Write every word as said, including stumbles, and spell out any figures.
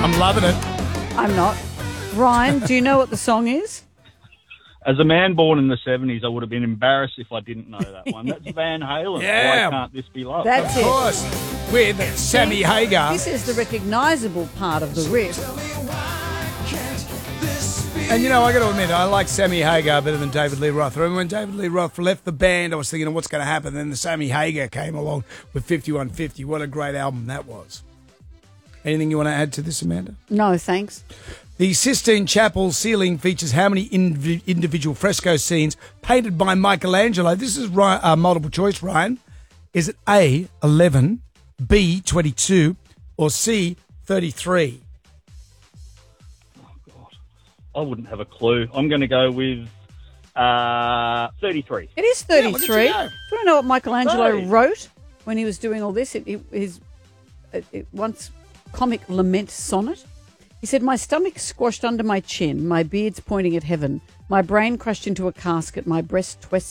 I'm loving it. I'm not. Ryan, do you know what the song is? As a man born in the seventies, I would have been embarrassed if I didn't know that one. That's Van Halen. Yeah. Why Can't This Be Love? That's Of it. course. With Sammy Hagar. This is the recognisable part of the riff. And, you know, I got to admit, I like Sammy Hagar better than David Lee Roth. I remember when David Lee Roth left the band, I was thinking, what's going to happen? Then the Sammy Hagar came along with fifty-one fifty. What a great album that was. Anything you want to add to this, Amanda? No, thanks. The Sistine Chapel ceiling features how many inv- individual fresco scenes painted by Michelangelo? This is Ryan, uh, multiple choice, Ryan. Is it A, eleven, B, twenty-two, or C, thirty-three? Oh, God. I wouldn't have a clue. I'm going to go with uh, thirty-three. It is thirty-three. Yeah, what did you know? Do you want to know what Michelangelo Hey. wrote when he was doing all this? It, it, his it, it once comic lament sonnet. He said, "My stomach squashed under my chin, my beard's pointing at heaven, my brain crushed into a casket, my breast twist